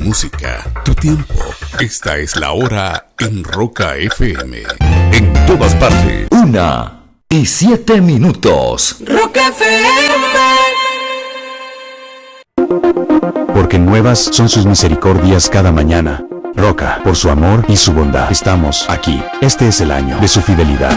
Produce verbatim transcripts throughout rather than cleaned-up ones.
música, tu tiempo. Esta es la hora en Roca F M. En todas partes. Una y siete minutos. Roca F M. Porque nuevas son sus misericordias cada mañana. Roca, por su amor y su bondad, estamos aquí. Este es el año de su fidelidad.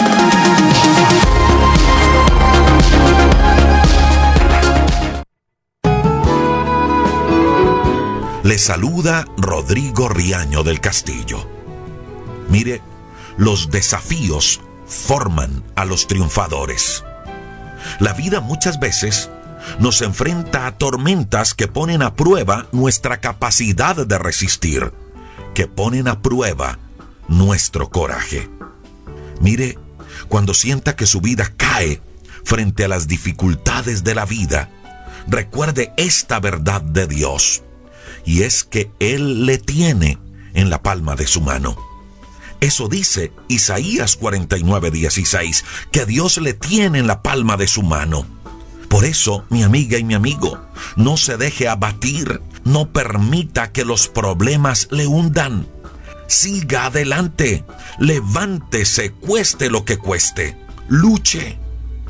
Le saluda Rodrigo Riaño del Castillo. Mire, los desafíos forman a los triunfadores. La vida muchas veces nos enfrenta a tormentas que ponen a prueba nuestra capacidad de resistir, que ponen a prueba nuestro coraje. Mire, cuando sienta que su vida cae frente a las dificultades de la vida, recuerde esta verdad de Dios. Y es que Él le tiene en la palma de su mano. Eso dice Isaías cuarenta y nueve, dieciséis, que Dios le tiene en la palma de su mano. Por eso, mi amiga y mi amigo, no se deje abatir, no permita que los problemas le hundan. Siga adelante, levántese, cueste lo que cueste, luche,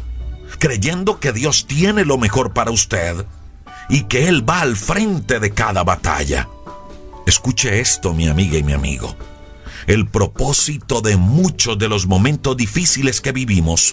creyendo que Dios tiene lo mejor para usted y que Él va al frente de cada batalla. Escuche esto, mi amiga y mi amigo. El propósito de muchos de los momentos difíciles que vivimos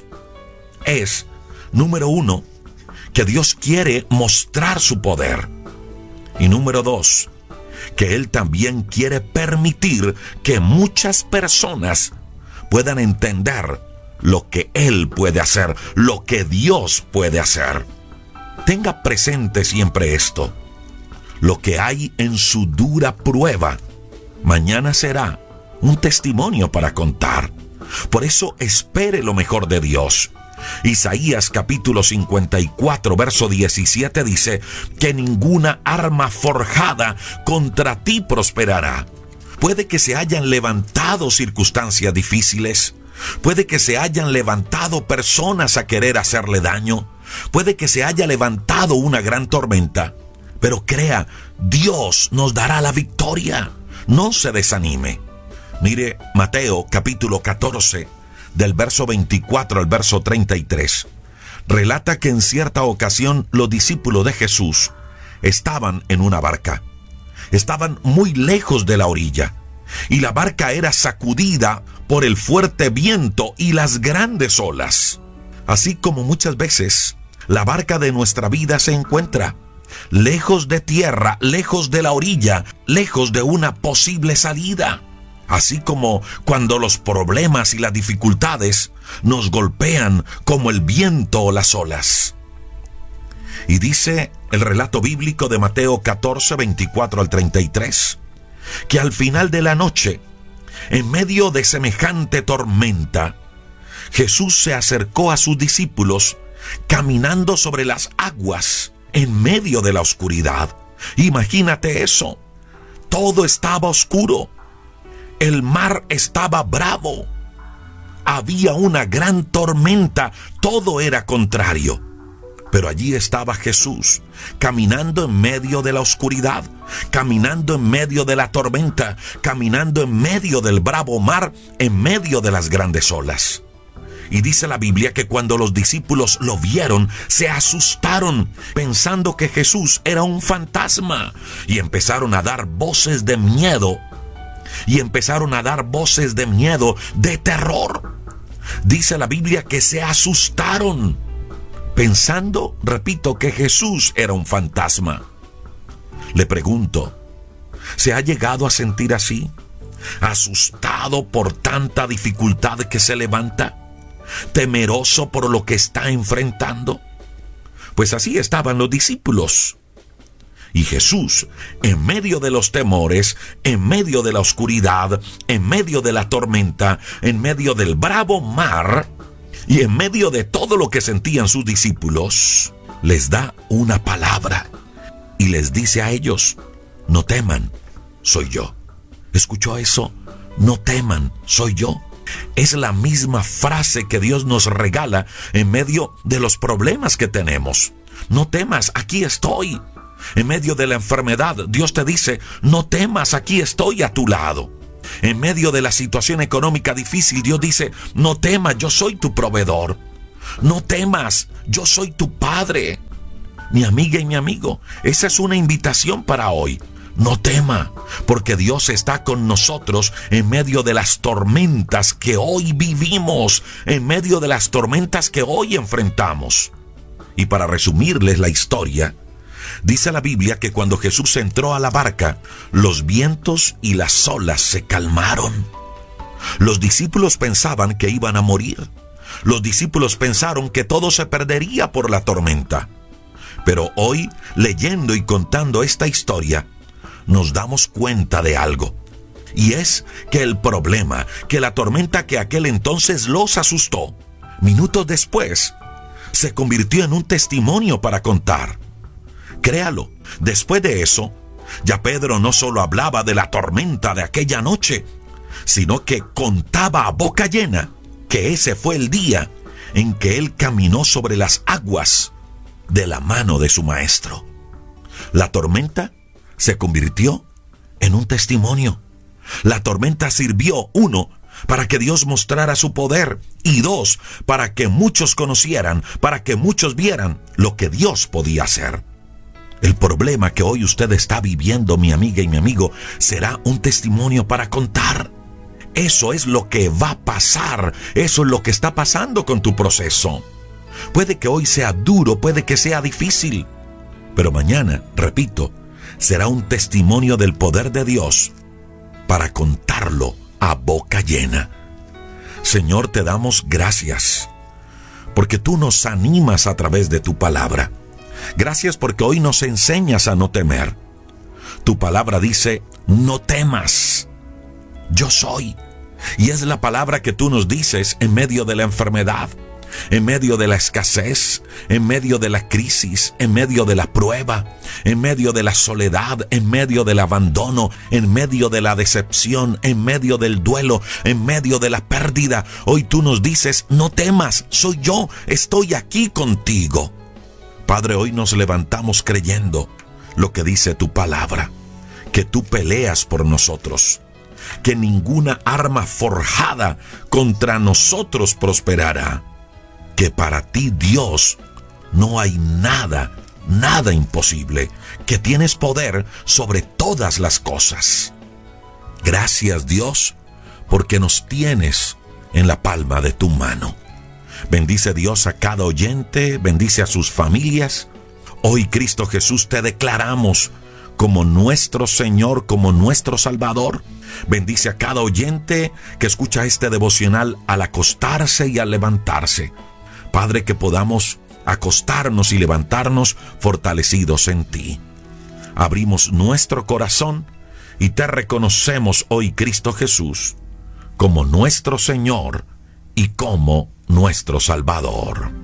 es, número uno, que Dios quiere mostrar su poder. Y número dos, que Él también quiere permitir que muchas personas puedan entender lo que Él puede hacer, lo que Dios puede hacer. Tenga presente siempre esto. Lo que hay en su dura prueba, mañana será un testimonio para contar. Por eso espere lo mejor de Dios. Isaías capítulo cincuenta y cuatro, verso diecisiete dice que ninguna arma forjada contra ti prosperará. Puede que se hayan levantado circunstancias difíciles, puede que se hayan levantado personas a querer hacerle daño, puede que se haya levantado una gran tormenta, pero crea, Dios nos dará la victoria. No se desanime. Mire, Mateo capítulo catorce, del verso veinticuatro al verso treinta y tres, relata que en cierta ocasión los discípulos de Jesús estaban en una barca. Estaban muy lejos de la orilla, y la barca era sacudida por el fuerte viento y las grandes olas. Así como muchas veces la barca de nuestra vida se encuentra lejos de tierra, lejos de la orilla, lejos de una posible salida. Así como cuando los problemas y las dificultades nos golpean como el viento o las olas. Y dice el relato bíblico de Mateo catorce, veinticuatro al treinta y tres, que al final de la noche, en medio de semejante tormenta, Jesús se acercó a sus discípulos caminando sobre las aguas en medio de la oscuridad. Imagínate eso. Todo estaba oscuro. El mar estaba bravo. Había una gran tormenta. Todo era contrario. Pero allí estaba Jesús, caminando en medio de la oscuridad, caminando en medio de la tormenta, caminando en medio del bravo mar, en medio de las grandes olas. Y dice la Biblia que cuando los discípulos lo vieron, se asustaron, pensando que Jesús era un fantasma, y empezaron a dar voces de miedo, y empezaron a dar voces de miedo, de terror. Dice la Biblia que se asustaron, pensando, repito, que Jesús era un fantasma. Le pregunto, ¿se ha llegado a sentir así? ¿Asustado por tanta dificultad que se levanta? ¿Temeroso por lo que está enfrentando? Pues así estaban los discípulos. Y Jesús, en medio de los temores, en medio de la oscuridad, en medio de la tormenta, en medio del bravo mar, y en medio de todo lo que sentían sus discípulos, les da una palabra y les dice a ellos: no teman, soy yo. ¿Escuchó eso? No teman, soy yo. Es la misma frase que Dios nos regala en medio de los problemas que tenemos. No temas, aquí estoy. En medio de la enfermedad, Dios te dice, no temas, aquí estoy a tu lado. En medio de la situación económica difícil, Dios dice, no temas, yo soy tu proveedor. No temas, yo soy tu Padre. Mi amiga y mi amigo, esa es una invitación para hoy. No tema, porque Dios está con nosotros en medio de las tormentas que hoy vivimos, en medio de las tormentas que hoy enfrentamos. Y para resumirles la historia, dice la Biblia que cuando Jesús entró a la barca, los vientos y las olas se calmaron. Los discípulos pensaban que iban a morir. Los discípulos pensaron que todo se perdería por la tormenta. Pero hoy, leyendo y contando esta historia, nos damos cuenta de algo. Y es que el problema, que la tormenta que aquel entonces los asustó, minutos después, se convirtió en un testimonio para contar. Créalo, después de eso, ya Pedro no solo hablaba de la tormenta de aquella noche, sino que contaba a boca llena que ese fue el día en que él caminó sobre las aguas de la mano de su maestro. La tormenta se convirtió en un testimonio. La tormenta sirvió, uno, para que Dios mostrara su poder, y dos, para que muchos conocieran, para que muchos vieran lo que Dios podía hacer. El problema que hoy usted está viviendo, mi amiga y mi amigo, será un testimonio para contar. Eso es lo que va a pasar, eso es lo que está pasando con tu proceso. Puede que hoy sea duro, puede que sea difícil, pero mañana, repito, será un testimonio del poder de Dios para contarlo a boca llena. Señor, te damos gracias porque tú nos animas a través de tu palabra. Gracias porque hoy nos enseñas a no temer. Tu palabra dice, no temas, yo soy. Y es la palabra que tú nos dices en medio de la enfermedad, en medio de la escasez, en medio de la crisis, en medio de la prueba, en medio de la soledad, en medio del abandono, en medio de la decepción, en medio del duelo, en medio de la pérdida. Hoy tú nos dices, no temas, soy yo, estoy aquí contigo. Padre, hoy nos levantamos creyendo lo que dice tu palabra, que tú peleas por nosotros, que ninguna arma forjada contra nosotros prosperará, que para ti, Dios, no hay nada, nada imposible, que tienes poder sobre todas las cosas. Gracias, Dios, porque nos tienes en la palma de tu mano. Bendice, Dios, a cada oyente, bendice a sus familias. Hoy, Cristo Jesús, te declaramos como nuestro Señor, como nuestro Salvador. Bendice a cada oyente que escucha este devocional al acostarse y al levantarse. Padre, que podamos acostarnos y levantarnos fortalecidos en ti. Abrimos nuestro corazón y te reconocemos hoy, Cristo Jesús, como nuestro Señor y como nuestro Salvador.